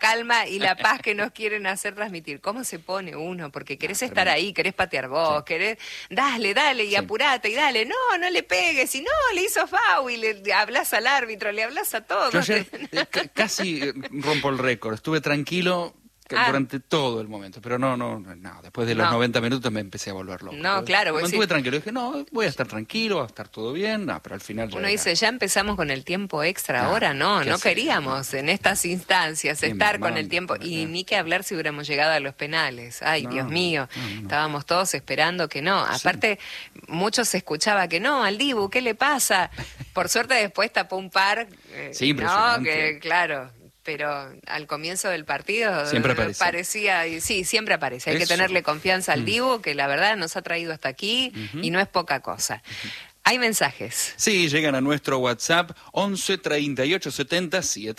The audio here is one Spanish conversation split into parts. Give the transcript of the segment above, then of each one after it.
calma y la paz que nos quieren hacer transmitir. ¿Cómo se pone uno? Porque querés estar ahí, querés patear vos, querés, dale, y apurate, y dale, no le pegues, y no, le hizo foul, y le hablas al árbitro, le hablas a todos. Yo ayer casi rompo el récord, estuve tranquilo durante todo el momento, pero no, después de los 90 minutos me empecé a volver loco. No, claro. Me mantuve tranquilo, dije, voy a estar tranquilo, va a estar todo bien, pero al final... Uno dice, ya empezamos con el tiempo extra, ahora no queríamos en estas instancias estar con el tiempo, y ni que hablar si hubiéramos llegado a los penales. Ay, Dios mío, estábamos todos esperando que no. Aparte, muchos se escuchaba que no, al Dibu, ¿qué le pasa? Por suerte después tapó un par, que claro... Pero al comienzo del partido siempre parecía, y sí, siempre aparece. Hay que tenerle confianza al Dibu, que la verdad nos ha traído hasta aquí y no es poca cosa. Hay mensajes. Sí, llegan a nuestro WhatsApp 11 38 70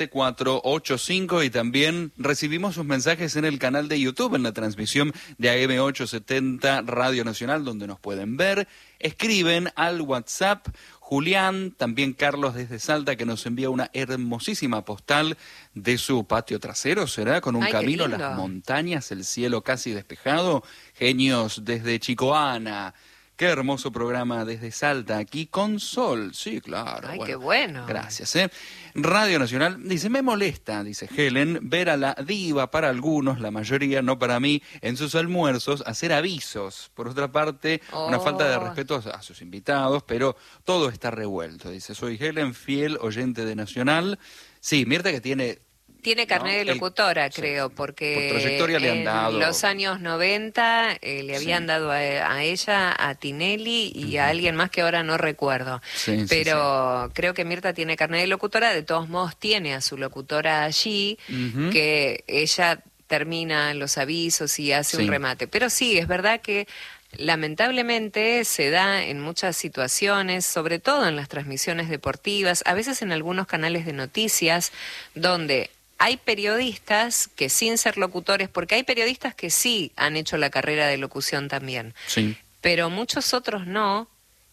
7485 y también recibimos sus mensajes en el canal de YouTube, en la transmisión de AM870 Radio Nacional, donde nos pueden ver. Escriben al WhatsApp Julián, también Carlos desde Salta, que nos envía una hermosísima postal de su patio trasero, ¿será? Con un camino, las montañas, el cielo casi despejado. Genios desde Chicoana. Qué hermoso programa desde Salta, aquí con sol. Sí, claro. Ay, qué bueno. Gracias, Radio Nacional dice, me molesta, dice Helen, ver a la diva, para algunos, la mayoría, no para mí, en sus almuerzos, hacer avisos. Por otra parte, una falta de respeto a sus invitados, pero todo está revuelto. Dice, soy Helen, fiel oyente de Nacional. Sí, Mirta que tiene carnet de locutora, creo, porque por trayectoria le han dado. En los años 90 le habían dado a ella, a Tinelli y a alguien más que ahora no recuerdo. Pero creo que Mirta tiene carnet de locutora, de todos modos tiene a su locutora allí, que ella termina los avisos y hace un remate. Pero sí, es verdad que lamentablemente se da en muchas situaciones, sobre todo en las transmisiones deportivas, a veces en algunos canales de noticias, donde hay periodistas que sin ser locutores, porque hay periodistas que sí han hecho la carrera de locución también, pero muchos otros no,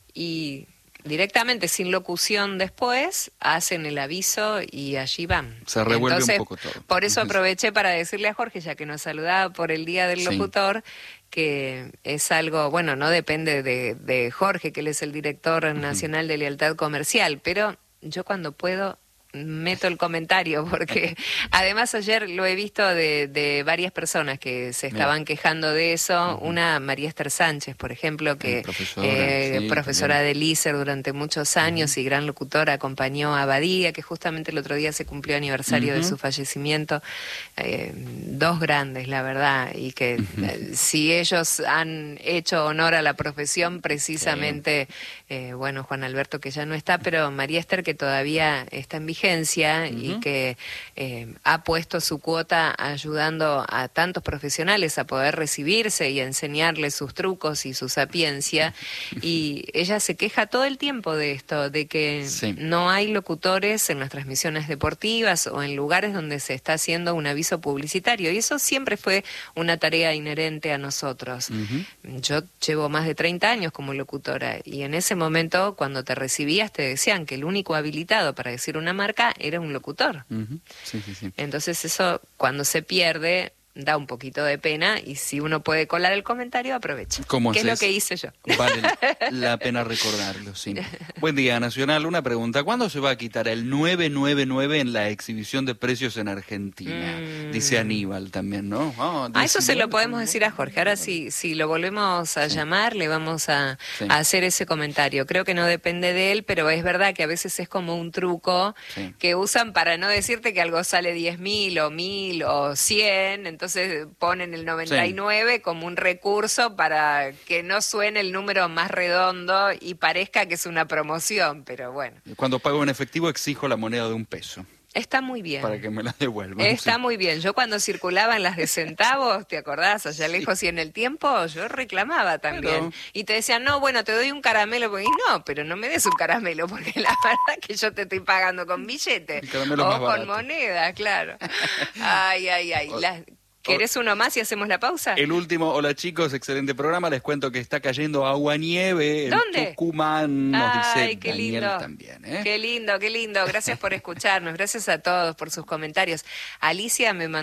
y directamente sin locución después hacen el aviso y allí van. Se revuelve un poco todo. Por eso aproveché para decirle a Jorge, ya que nos saludaba por el Día del Locutor, que es algo, bueno, no depende de Jorge, que él es el director nacional de Lealtad Comercial, pero yo cuando puedo meto el comentario, porque además ayer lo he visto de varias personas que se estaban quejando de eso. Una, María Esther Sánchez, por ejemplo, que profesora del ISER durante muchos años y gran locutora, acompañó a Badía, que justamente el otro día se cumplió aniversario de su fallecimiento. Dos grandes, la verdad, y que si ellos han hecho honor a la profesión, precisamente, bueno, Juan Alberto, que ya no está, pero María Esther, que todavía está en vigencia, y que ha puesto su cuota ayudando a tantos profesionales a poder recibirse y a enseñarles sus trucos y su sapiencia, y ella se queja todo el tiempo de esto, de que no hay locutores en las transmisiones deportivas o en lugares donde se está haciendo un aviso publicitario, y eso siempre fue una tarea inherente a nosotros. Yo llevo más de 30 años como locutora, y en ese momento, cuando te recibías, te decían que el único habilitado para decir una marca era un locutor. Entonces eso, cuando se pierde, da un poquito de pena, y si uno puede colar el comentario, aprovecha. ¿Qué es lo que hice yo? Vale la pena recordarlo, sí. Buen día, Nacional. Una pregunta. ¿Cuándo se va a quitar el 999 en la exhibición de precios en Argentina? Dice Aníbal también, ¿no? A eso se lo podemos decir a Jorge. Ahora si lo volvemos a llamar, le vamos a hacer ese comentario. Creo que no depende de él, pero es verdad que a veces es como un truco que usan para no decirte que algo sale 10.000 o 1.000 o 100, entonces ponen el 99 como un recurso para que no suene el número más redondo y parezca que es una promoción, pero bueno. Cuando pago en efectivo exijo la moneda de $1. Está muy bien. Para que me la devuelvan. Está muy bien. Yo cuando circulaban las de centavos, ¿te acordás? Allá lejos y en el tiempo, yo reclamaba también. Y te decían, no, bueno, te doy un caramelo. Y no, pero no me des un caramelo, porque la verdad que yo te estoy pagando con billete. O con moneda, claro. Ay. ¿Querés uno más y hacemos la pausa? El último. Hola chicos, excelente programa. Les cuento que está cayendo agua-nieve en Tucumán, nos dice qué Daniel lindo. También. Qué lindo. Gracias por escucharnos. Gracias a todos por sus comentarios. Alicia me mandó